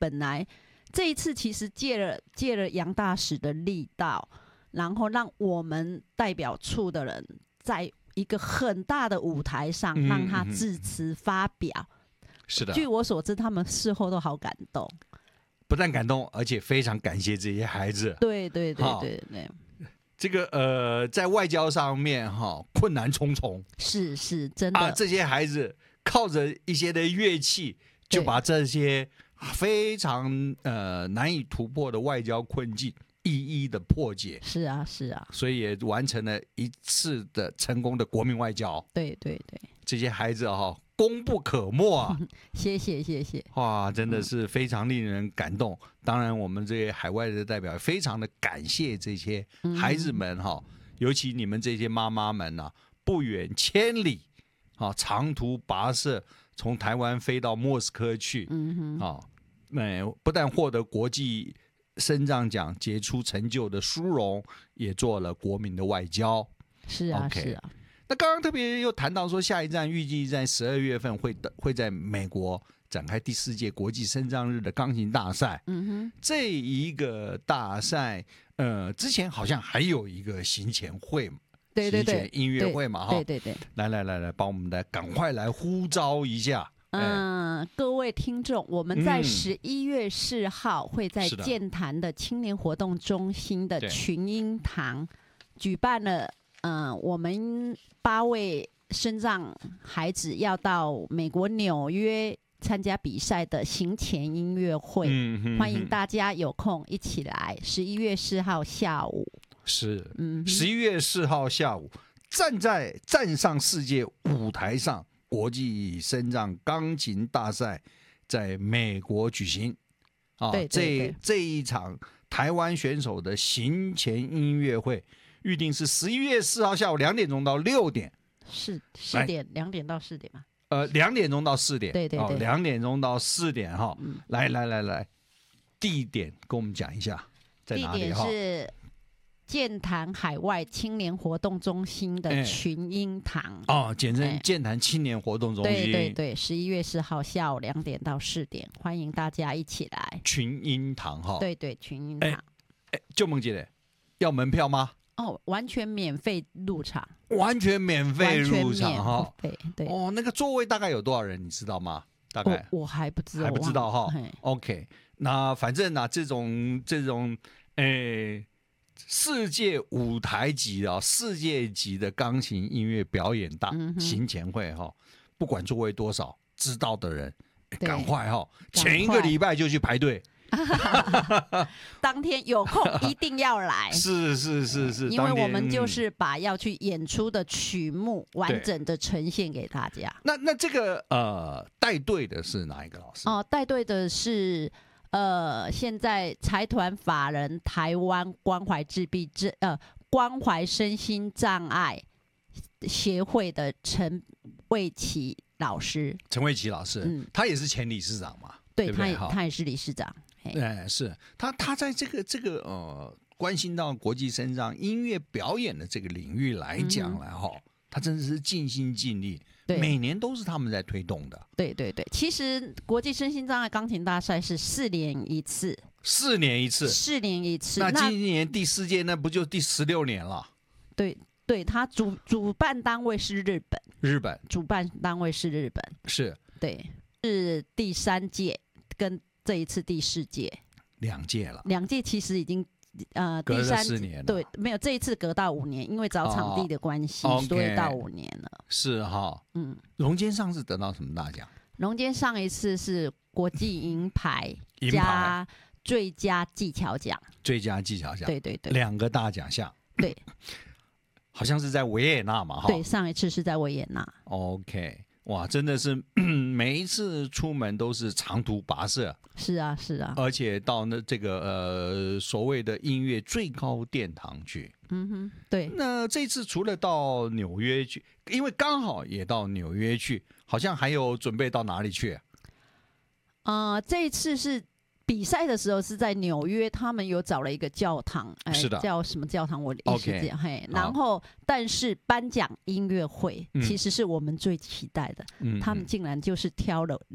本来这一次其实借了杨大使的力道，然后让我们代表处的人在一个很大的舞台上让他致辞发表。 是的， 据我所知，他们事后都好感动， 不但感动，而且非常感谢这些孩子。 对。 这个在外交上面困难重重， 是真的这些孩子靠着一些的乐器，就把这些非常难以突破的外交困境一一的破解。 是啊， 所以也完成了一次的成功的国民外交。 对， 这些孩子功不可没啊！ 谢谢。 哇，真的是非常令人感动。当然，我们这些海外的代表非常的感谢这些孩子们尤其你们这些妈妈们不远千里长途跋涉，从台湾飞到莫斯科去，不但获得国际身障奖杰出成就的殊荣，也做了国民的外交。 是啊。 那刚刚特别又谈到说，下一站预计在12月份会在美国展开第4届国际身障日的钢琴大赛。这一个大赛，之前好像还有一个行前会嘛， 对， 行前音乐会嘛， 对。 来，帮我们赶快来呼召一下。 各位听众，我们在11月4号会在健谈的青年活动中心的群英堂举办了。我们8位身障孩子要到美国纽约参加比赛的行前音乐会，欢迎大家有空一起来。11月4号下午是 ，11月4号下午，站上世界舞台上，国际身障钢琴大赛在美国举行。对，这一场台湾选手的行前音乐会。预定是11月4号下午2点钟到6点， 是4点，2点到4点嘛 ？2点钟到4点， 对 ，2点钟到4点来，地点跟我们讲一下，在哪里？ 地点是健谈海外青年活动中心的群英堂简称健谈青年活动中心。 对，11月4号下午2点到4点，欢迎大家一起来。 群英堂对，群英堂。 就梦姐，要门票吗？ 完全免费入场， 完全免费入场对。 那个座位大概有多少人，你知道吗？大概我还不知道， OK， 那反正这种世界舞台级世界级的钢琴音乐表演行前会不管座位多少，知道的人赶快前一个礼拜就去排队。 当天有空一定要来， 是， 因为我们就是把要去演出的曲目完整的呈现给大家。 那这个带队的是哪一个老师？ 带队的是现在财团法人台湾关怀身心障碍协会的陈卫琪老师。 他也是前理事长嘛？ 对，他也是理事长。 是他在这个关心到国际身障音乐表演的这个领域来讲他真的是尽心尽力，每年都是他们在推动的。 对，其实国际身心障碍钢琴大赛是4年一次。 4年一次。那今年第4届，那不就第16年了？ 对，他主办单位是日本，主办单位是日本， 是第3届跟这一次第4届 ，2届了。 2届其实已经隔了4年了。 对，没有，这一次隔到5年，因为找场地的关系，所以到5年了。 是荣坚上次得到什么大奖？ 荣坚上一次是国际银牌加最佳技巧奖。 对，2个大奖项。 对， 好像是在维也纳嘛。 对，上一次是在维也纳。 OK。哇，真的是每一次出门都是长途跋涉。 是啊，而且到这个所谓的音乐最高殿堂去。 对。 那这次除了到纽约去，因为刚好也到纽约去，好像还有准备到哪里去？ 这一次是比赛的时候是在纽约，他们有找了一个教堂， 是的， 叫什么教堂？我一时这样然后，但是颁奖音乐会其实是我们最期待的，他们竟然就是挑了